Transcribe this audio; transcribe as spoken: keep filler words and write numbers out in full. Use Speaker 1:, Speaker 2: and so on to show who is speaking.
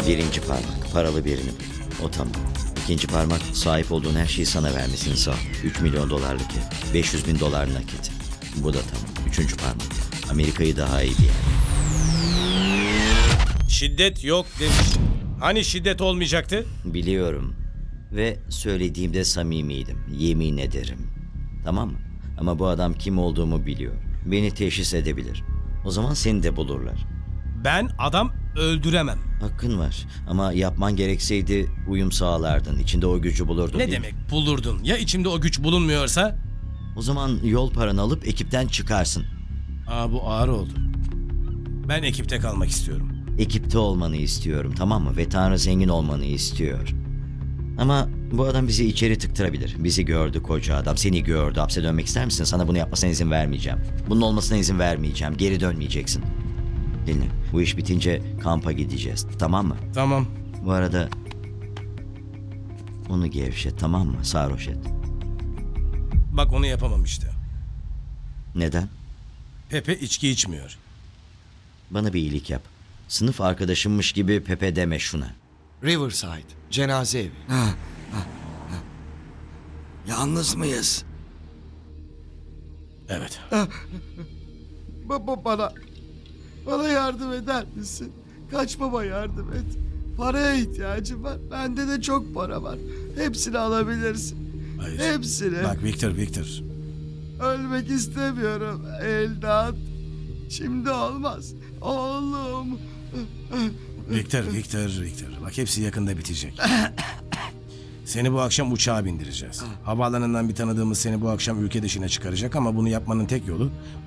Speaker 1: Birinci parmak, paralı birini bul. O tamam. İkinci parmak, sahip olduğun her şeyi sana vermesini sağ. üç milyon dolarlık ev, beş yüz bin dolar nakit. Bu da tamam. Üçüncü parmak, Amerika'yı daha iyi bir yer.
Speaker 2: Şiddet yok demiştim. Hani şiddet olmayacaktı?
Speaker 1: Biliyorum. Ve söylediğimde samimiydim. Yemin ederim. Tamam mı? Ama bu adam kim olduğumu biliyor. Beni teşhis edebilir. O zaman seni de bulurlar.
Speaker 2: Ben adam öldüremem.
Speaker 1: Hakkın var. Ama yapman gerekseydi uyum sağlardın. İçinde o gücü bulurdun.
Speaker 2: Ne
Speaker 1: değil mi?
Speaker 2: demek bulurdun? Ya içimde o güç bulunmuyorsa?
Speaker 1: O zaman yol paranı alıp ekipten çıkarsın.
Speaker 2: Aa, bu ağır oldu. Ben ekipte kalmak istiyorum.
Speaker 1: Ekipte olmanı istiyorum, tamam mı? Ve Tanrı zengin olmanı istiyor. Ama bu adam bizi içeri tıktırabilir. Bizi gördü koca adam. Seni gördü. Hapse dönmek ister misin? Sana bunu yapmasına izin vermeyeceğim. Bunun olmasına izin vermeyeceğim. Geri dönmeyeceksin. Dinle. Bu iş bitince kampa gideceğiz. Tamam mı?
Speaker 2: Tamam.
Speaker 1: Bu arada onu gevşet, tamam mı? Sarhoş et.
Speaker 2: Bak onu yapamam işte.
Speaker 1: Neden?
Speaker 2: Pepe içki içmiyor.
Speaker 1: Bana bir iyilik yap. Sınıf arkadaşımmış gibi Pepe deme şuna.
Speaker 3: Riverside, cenaze evi.
Speaker 4: Yalnız mıyız?
Speaker 2: Evet.
Speaker 3: Baba bana, bana yardım eder misin? Kaç baba yardım et. Paraya ihtiyacım var. Bende de çok para var. Hepsini alabilirsin.
Speaker 2: Hayır.
Speaker 3: Hepsini.
Speaker 2: Bak Victor, Victor.
Speaker 3: Ölmek istemiyorum Eldat. Şimdi olmaz. Oğlum.
Speaker 2: Victor, Victor, Victor. Bak hepsi yakında bitecek. Seni bu akşam uçağa bindireceğiz. Havaalanından bir tanıdığımız seni bu akşam ülke dışına çıkaracak ama bunu yapmanın tek yolu